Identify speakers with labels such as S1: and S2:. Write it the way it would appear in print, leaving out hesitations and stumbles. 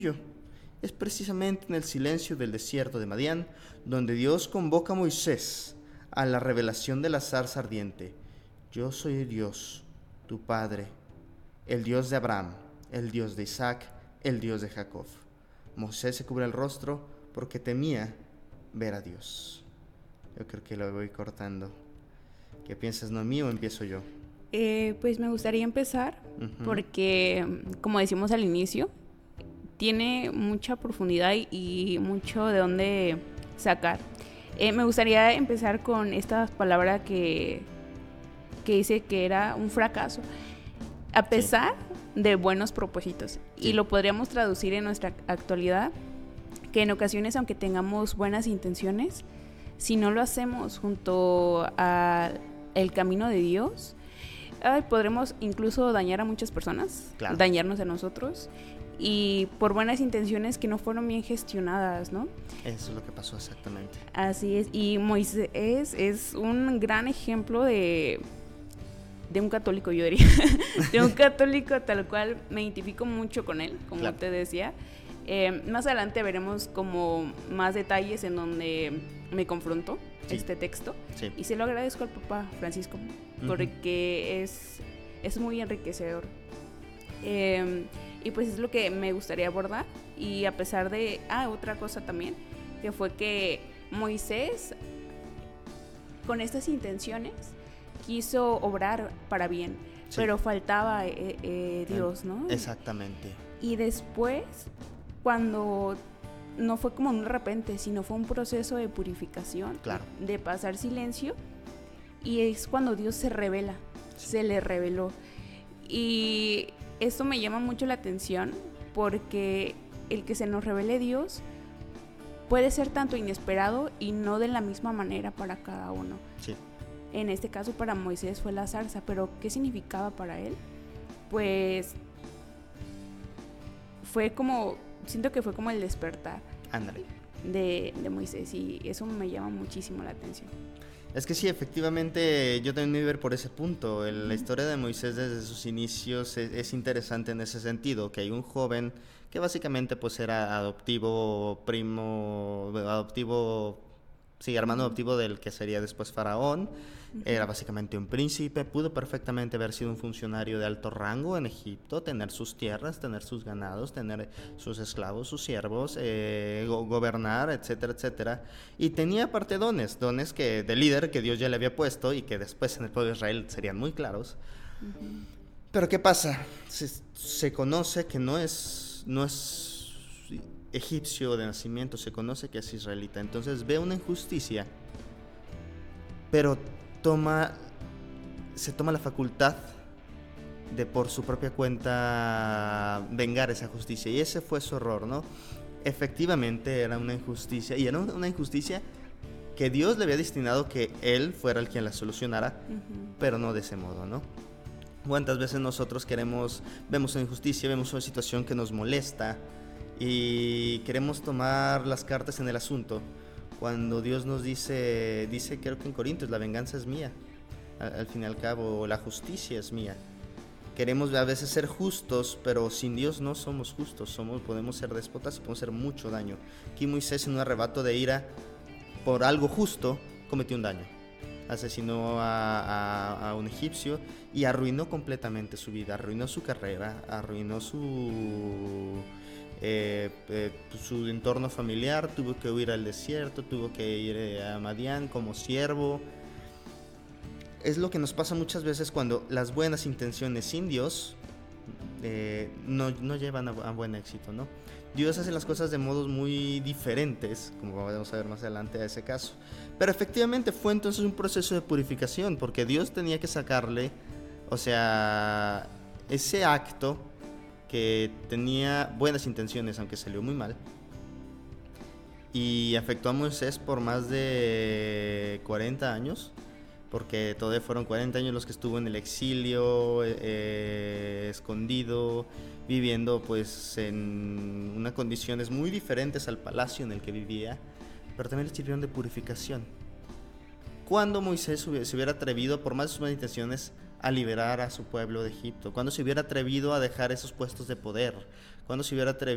S1: Es precisamente en el silencio del desierto de Madián donde Dios convoca a Moisés a la revelación de la zarza ardiente. Yo soy Dios, tu Padre, el Dios de Abraham, el Dios de Isaac, el Dios de Jacob. Moisés se cubre el rostro porque temía ver a Dios. Yo creo que lo voy cortando. ¿Qué piensas, Noemí, o empiezo yo?
S2: Pues me gustaría empezar porque, como decimos al inicio, tiene mucha profundidad y mucho de dónde sacar. Me gustaría empezar con esta palabra que dice que era un fracaso, a pesar de buenos propósitos. Y lo podríamos traducir en nuestra actualidad, que en ocasiones, aunque tengamos buenas intenciones, si no lo hacemos junto al camino de Dios, podremos incluso dañar a muchas personas, dañarnos a nosotros, y por buenas intenciones que no fueron bien gestionadas, ¿no?
S1: Eso es lo que pasó exactamente.
S2: Así es, y Moisés es un gran ejemplo de un católico, yo diría, de un católico tal cual. Me identifico mucho con él, como te decía. Más adelante veremos como más detalles en donde me confrontó este texto, y se lo agradezco al Papa Francisco porque es muy enriquecedor, y pues es lo que me gustaría abordar. Y a pesar de otra cosa también, que fue que Moisés, con estas intenciones, quiso obrar para bien, pero faltaba Dios, ¿no?
S1: Exactamente.
S2: Y después, cuando no fue como de repente, sino fue un proceso de purificación, de pasar silencio, y es cuando Dios se revela, se le reveló. Y esto me llama mucho la atención, porque el que se nos revele Dios puede ser tanto inesperado y no de la misma manera para cada uno. En este caso para Moisés fue la zarza, pero ¿qué significaba para él? Pues siento que fue como el despertar de Moisés, y eso me llama muchísimo la atención.
S1: Es que sí, efectivamente, yo también me iba a ver por ese punto. La historia de Moisés desde sus inicios es interesante en ese sentido, que hay un joven que básicamente pues era hermano adoptivo del que sería después faraón. Era básicamente un príncipe, pudo perfectamente haber sido un funcionario de alto rango en Egipto, tener sus tierras, tener sus ganados, tener sus esclavos, sus siervos, gobernar, etcétera, etcétera. Y tenía aparte dones que de líder que Dios ya le había puesto y que después en el pueblo de Israel serían muy claros. Pero ¿qué pasa? Se conoce que no es egipcio de nacimiento, se conoce que es israelita. Entonces ve una injusticia, pero se toma la facultad de por su propia cuenta vengar esa justicia, y ese fue su error, ¿no? Efectivamente era una injusticia, y era una injusticia que Dios le había destinado que él fuera el quien la solucionara, pero no de ese modo, ¿no? ¿Cuántas veces nosotros vemos una injusticia, vemos una situación que nos molesta y queremos tomar las cartas en el asunto, cuando Dios nos dice, creo que en Corintios, la venganza es mía, al fin y al cabo la justicia es mía? Queremos a veces ser justos, pero sin Dios no somos justos, podemos ser déspotas y podemos hacer mucho daño. Aquí Moisés, en un arrebato de ira por algo justo, cometió un daño. Asesinó a un egipcio y arruinó completamente su vida, arruinó su carrera, arruinó su entorno familiar. Tuvo que huir al desierto, tuvo que ir a Madián como siervo. Es lo que nos pasa muchas veces cuando las buenas intenciones sin Dios no llevan a buen éxito, ¿no? Dios hace las cosas de modos muy diferentes, como vamos a ver más adelante a ese caso. Pero efectivamente fue entonces un proceso de purificación, porque Dios tenía que sacarle, ese acto que tenía buenas intenciones, aunque salió muy mal, y afectó a Moisés por más de 40 años, porque todavía fueron 40 años los que estuvo en el exilio, escondido, viviendo pues en unas condiciones muy diferentes al palacio en el que vivía, pero también le sirvieron de purificación. Cuando Moisés se hubiera atrevido, por más de sus buenas intenciones, a liberar a su pueblo de Egipto, cuando se hubiera atrevido a dejar esos puestos de poder, cuando se hubiera atrevido